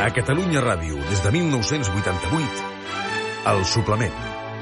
A Catalunya Ràdio, des de 1988, El Suplement.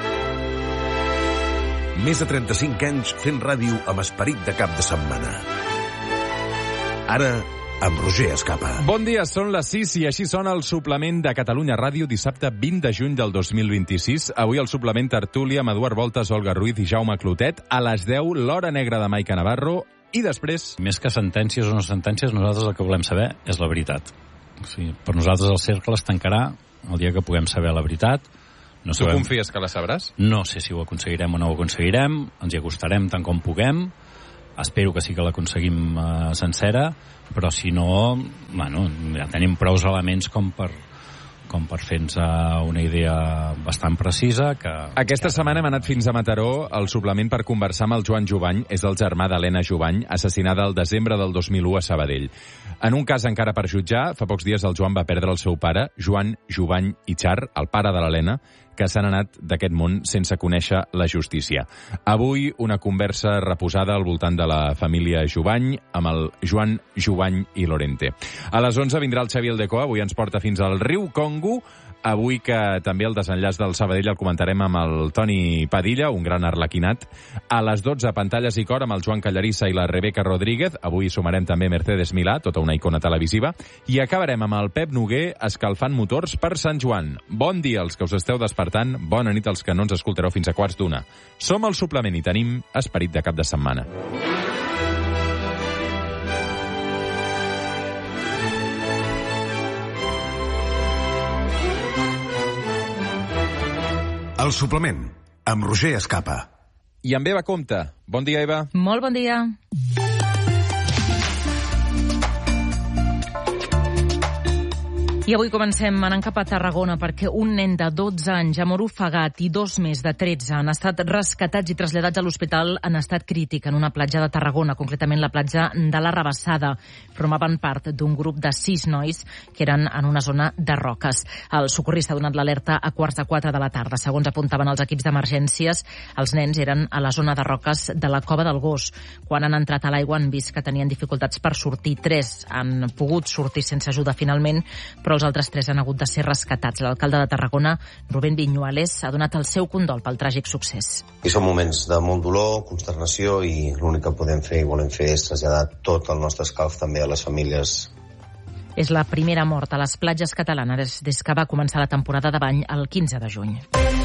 Més de 35 anys fent ràdio amb esperit de cap de setmana. Ara, amb Roger Escapa. Bon dia, són les 6 i així sona El Suplement de Catalunya Ràdio, dissabte 20 de juny del 2026. Avui el suplement tertúlia amb Eduard Voltas, Olga Ruiz i Jaume Clotet. A les 10, l'Hora Negra de Maica Navarro. I després... Més que sentències o no sentències, nosaltres el que volem saber és la veritat. O sigui, per nosaltres el cercle es tancarà el dia que puguem saber la veritat. No tu confies que la sabràs? No sé si ho aconseguirem o no ho aconseguirem. Ens hi acostarem tant com puguem. Espero que sí que l'aconseguim sencera, però si no, bueno, ja tenim prou elements com per fer-nos una idea bastant precisa. Aquesta setmana hem anat fins a Mataró, al suplement, per conversar amb el Joan Jubany. És el germà d'Helena Jubany, assassinada el desembre del 2001 a Sabadell. En un cas encara per jutjar, fa pocs dies el Joan va perdre el seu pare, Joan Jubany i Char, el pare de l'Helena, que s'han anat d'aquest món sense conèixer la justícia. Avui, una conversa reposada al voltant de la família Jubany amb el Joan Jubany i Lorente. A les 11 vindrà el Xavi Aldecoa, avui ens porta fins al riu Congo. Avui que també el desenllaç del Sabadell el comentarem amb el Toni Padilla, un gran arlequinat. A les 12, Pantalles i Cor amb el Joan Callarissa i la Rebeca Rodríguez. Avui sumarem també Mercedes Milà, tota una icona televisiva. I acabarem amb el Pep Noguer escalfant motors per Sant Joan. Bon dia als que us esteu despertant, bona nit als que no ens escoltareu fins a 1:15. Som El Suplement i tenim esperit de cap de setmana. El Suplement, amb Roger Escapa. I amb Eva Compte. Bon dia, Eva. Molt bon dia. I avui comencem anant cap a Tarragona perquè un nen de 12 anys ha mort ofegat i 2 més de 13 han estat rescatats i traslladats a l'hospital en estat crític en una platja de Tarragona, concretament la platja de la Rabassada. Formaven part d'un grup de 6 nois que eren en una zona de roques. El socorrista ha donat l'alerta a 3:45 de la tarda. Segons apuntaven els equips d'emergències, els nens eren a la zona de roques de la Cova del Gos. Quan han entrat a l'aigua han vist que tenien dificultats per sortir. 3 han pogut sortir sense ajuda finalment, però els altres 3 han hagut de ser rescatats. L'alcalde de Tarragona, Rubén Viñuales, ha donat el seu condol pel tràgic succés. I són moments de molt dolor, consternació, i l'únic que podem fer i volem fer és traslladar tot el nostre escalf també a les famílies. És la primera mort a les platges catalanes des que va començar la temporada de bany el 15 de juny.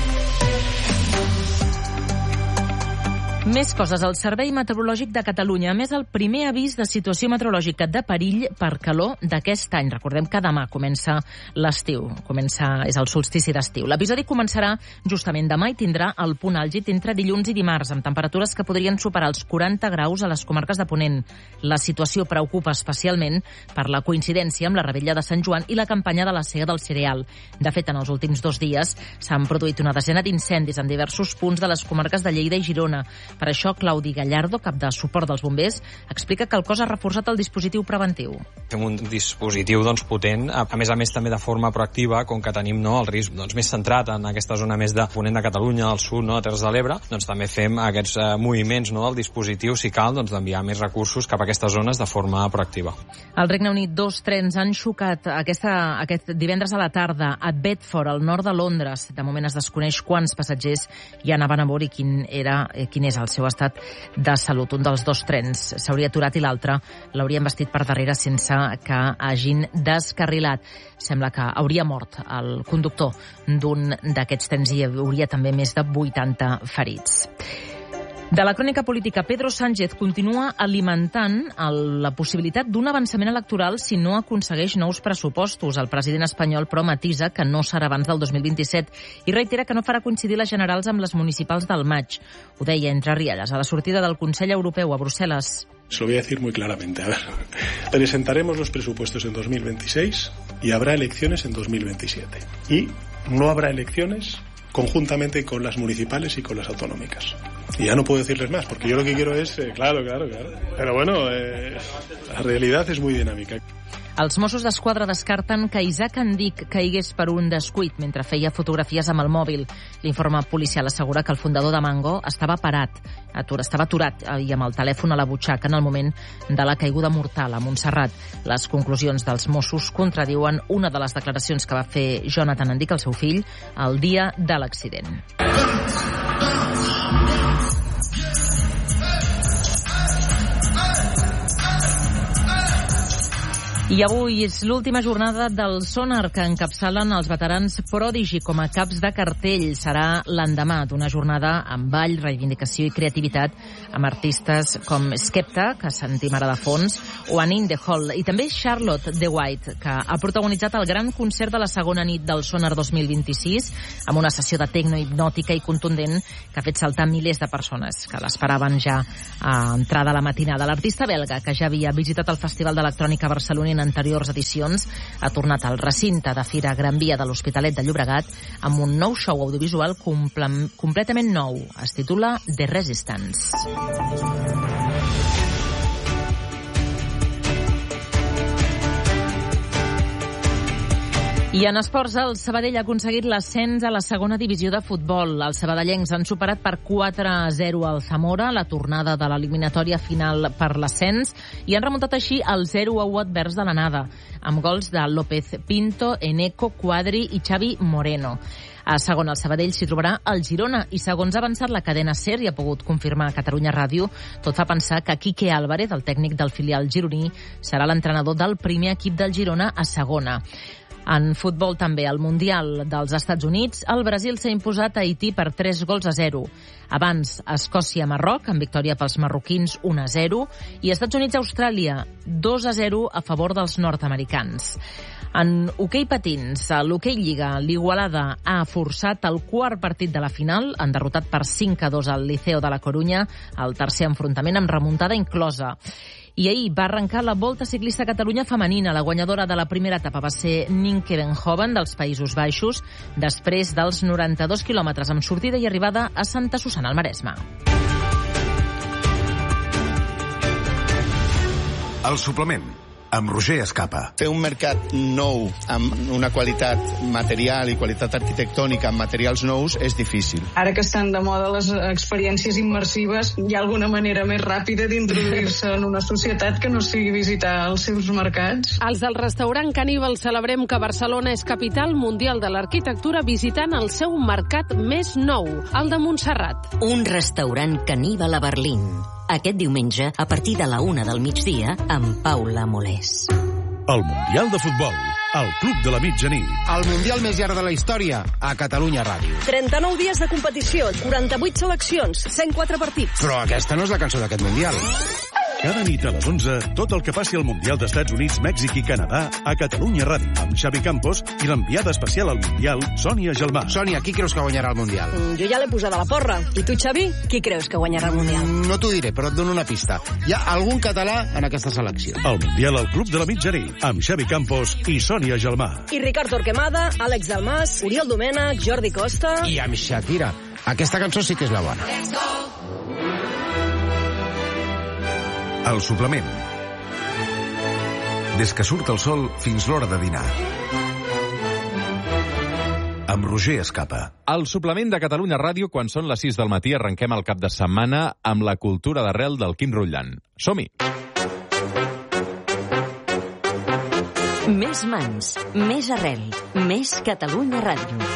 Més coses. El Servei Meteorològic de Catalunya ha emès el primer avís de situació meteorològica de perill per calor d'aquest any. Recordem que demà comença l'estiu, és el solstici d'estiu. L'episodi començarà justament demà i tindrà el punt àlgid entre dilluns i dimarts, amb temperatures que podrien superar els 40 graus a les comarques de Ponent. La situació preocupa especialment per la coincidència amb la Revetlla de Sant Joan i la campanya de la sega del cereal. De fet, en els últims 2 dies s'han produït una desena d'incendis en diversos punts de les comarques de Lleida i Girona. Per això, Claudi Gallardo, cap de suport dels bombers, explica que el cos ha reforçat el dispositiu preventiu. Fem un dispositiu potent, a més també de forma proactiva, com que tenim el risc més centrat en aquesta zona més de ponent de Catalunya, al sud, a Terres de l'Ebre, també fem aquests moviments del dispositiu, si cal, d'enviar més recursos cap a aquestes zones de forma proactiva. Al Regne Unit, 2 trens han xocat aquest divendres a la tarda a Bedford, al nord de Londres. De moment es desconeix quants passatgers hi anaven a bord i quin és el seu estat de salut. Un dels 2 trens s'hauria aturat i l'altre l'hauria embestit per darrere sense que hagin descarrilat. Sembla que hauria mort el conductor d'un d'aquests trens i hi hauria també més de 80 ferits. De la crònica política, Pedro Sánchez continua alimentant la possibilitat d'un avançament electoral si no aconsegueix nous pressupostos. El president espanyol, però, matisa que no serà abans del 2027 i reitera que no farà coincidir les generals amb les municipals del maig. Ho deia entre rialles a la sortida del Consell Europeu a Brussel·les. Se lo voy a decir muy claramente. A ver, presentaremos los presupuestos en 2026 y habrá elecciones en 2027. Y no habrá elecciones conjuntamente con las municipales y con las autonómicas. Y ya no puedo decirles más, porque yo lo que quiero es... Claro. Pero bueno, la realidad es muy dinámica. Els Mossos d'Esquadra descarten que Isaac Andic caigués per un descuit mentre feia fotografies amb el mòbil. L'informe policial assegura que el fundador de Mango estava estava aturat i amb el telèfon a la butxaca en el moment de la caiguda mortal a Montserrat. Les conclusions dels Mossos contradiuen una de les declaracions que va fer Jonathan Andic, el seu fill, el dia de l'accident. I avui és l'última jornada del Sonar que encapçalen els veterans Prodigy com a caps de cartell. Serà l'endemà d'una jornada amb ball, reivindicació i creativitat amb artistes com Skepta, que sentim ara de fons, o Anne in the Hall, i també Charlotte de White, que ha protagonitzat el gran concert de la segona nit del Sonar 2026 amb una sessió de tecno hipnòtica i contundent que ha fet saltar milers de persones que l'esperaven ja a entrada a la matinada. L'artista belga, que ja havia visitat el Festival d'Electrònica Barcelona en anteriors edicions, ha tornat al recinte de Fira Gran Via de l'Hospitalet de Llobregat amb un nou show audiovisual completament nou. Es titula The Resistance. I en esports, el Sabadell ha aconseguit l'ascens a la segona divisió de futbol. Els sabadellencs han superat per 4-0 al Zamora, la tornada de l'eliminatòria final per l'ascens, i han remuntat així el 0-1 advers de l'anada, amb gols de López Pinto, Eneco, Quadri i Xavi Moreno. A segon, el Sabadell s'hi trobarà el Girona, i segons ha avançat la cadena SER i ha pogut confirmar a Catalunya Ràdio, tot fa pensar que Quique Álvarez, el tècnic del filial gironí, serà l'entrenador del primer equip del Girona a segona. En futbol també, al Mundial dels Estats Units, el Brasil s'ha imposat a Haití per 3-0. Abans, Escòcia-Marroc, amb victòria pels marroquins 1-0, i Estats Units-Austràlia 2-0 a favor dels nord-americans. En hoquei patins, a l'hoquei Lliga, l'Igualada ha forçat el quart partit de la final, han derrotat per 5-2 al Liceo de la Corunya, el tercer enfrontament amb remuntada inclosa. I ahir va arrencar la Volta Ciclista a Catalunya femenina. La guanyadora de la primera etapa va ser Nienke Venhoven, dels Països Baixos, després dels 92 quilòmetres amb sortida i arribada a Santa Susanna al Maresme. El suplement, amb Roger Escapa. Fer un mercat nou amb una qualitat material i qualitat arquitectònica amb materials nous és difícil. Ara que estan de moda les experiències immersives, hi ha alguna manera més ràpida d'introduir-se en una societat que no sigui visitar els seus mercats? Els del restaurant Caníbal celebrem que Barcelona és capital mundial de l'arquitectura visitant el seu mercat més nou, el de Montserrat. Un restaurant Caníbal a Berlín. Aquest diumenge, a partir de la 1 del migdia, amb Paula Molés. El Mundial de Futbol, al Club de la Mitjanit. El Mundial més llarg de la història, a Catalunya Ràdio. 39 dies de competició, 48 seleccions, 104 partits. Però aquesta no és la cançó d'aquest Mundial. Cada nit a les 11, tot el que passi al Mundial d'Estats Units, Mèxic i Canadà a Catalunya Ràdio, amb Xavi Campos i l'enviada especial al Mundial, Sònia Gelmà. Sònia, qui creus que guanyarà el Mundial? Jo ja l'he posada a la porra. I tu, Xavi, qui creus que guanyarà el Mundial? No t'ho diré, però et dono una pista. Hi ha algun català en aquesta selecció. El Mundial al Club de la Mitjanit, amb Xavi Campos i Sònia Gelmà. I Ricard Torquemada, Àlex Dalmas, Oriol Domènech, Jordi Costa... I amb Shakira. Aquesta cançó sí que és la bona. Let's go! El suplement. Des que surt el sol fins l'hora de dinar. Amb Roger Escapa. El suplement de Catalunya Ràdio, quan són les 6 del matí, arrenquem el cap de setmana amb la cultura d'arrel del Quim Rutllan. Som-hi! Més mans, més arrel, més Catalunya Ràdio.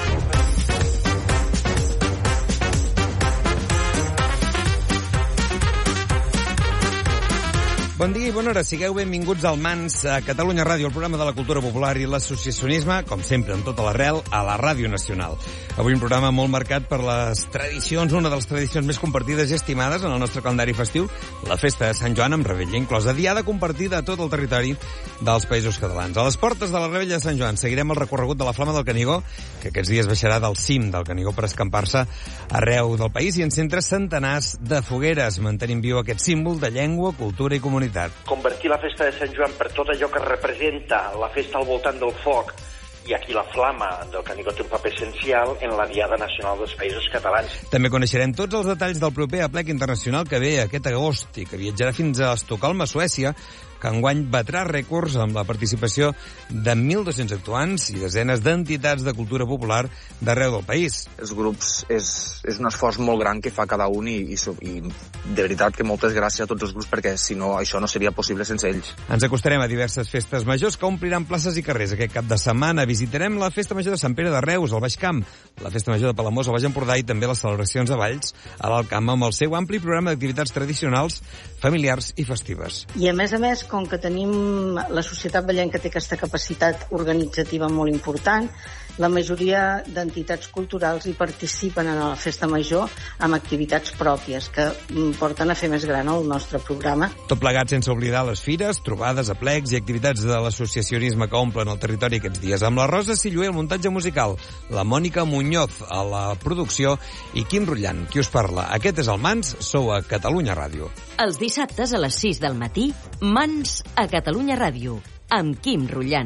Bon dia i bona hora, sigueu benvinguts al Mans a Catalunya Ràdio, el programa de la cultura popular i l'associacionisme, com sempre, en tota l'arrel, a la Ràdio Nacional. Avui un programa molt marcat per les tradicions, una de les tradicions més compartides i estimades en el nostre calendari festiu, la festa de Sant Joan amb revetlla inclosa, diada compartida a tot el territori dels Països Catalans. A les portes de la revetlla de Sant Joan seguirem el recorregut de la Flama del Canigó, que aquests dies baixarà del cim del Canigó per escampar-se arreu del país i encendre centenars de fogueres, mantenint viu aquest símbol de llengua, cultura i comunitat. Convertir la festa de Sant Joan per tot allò que representa la festa al voltant del foc, i aquí la flama del Canigó té un paper essencial en la Diada Nacional dels Països Catalans. També coneixerem tots els detalls del proper aplec internacional que ve aquest agost i que viatjarà fins a Estocolm, a Suècia, que enguany batrà rècords amb la participació de 1.200 actuants i desenes d'entitats de cultura popular d'arreu del país. Els grups és un esforç molt gran que fa cada un i de veritat que moltes gràcies a tots els grups perquè si no això no seria possible sense ells. Ens acostarem a diverses festes majors que ompliran places i carrers. Aquest cap de setmana visitarem la Festa Major de Sant Pere de Reus, al Baix Camp, la Festa Major de Palamós, al Baix Empordà i també les celebracions de Valls a l'Alt Camp amb el seu ampli programa d'activitats tradicionals, familiars i festives. I a més, com que tenim la societat vallenca té aquesta capacitat organitzativa molt important, la majoria d'entitats culturals hi participen en la Festa Major amb activitats pròpies que porten a fer més gran el nostre programa. Tot plegat sense oblidar les fires, trobades, aplecs i activitats de l'associacionisme que omplen el territori aquests dies, amb la Rosa Sillué al muntatge musical, la Mònica Muñoz a la producció i Quim Rullant, qui us parla. Aquest és el Mans, sou a Catalunya Ràdio. Els dissabtes a les 6 del matí, Mans a Catalunya Ràdio, amb Quim Rullant.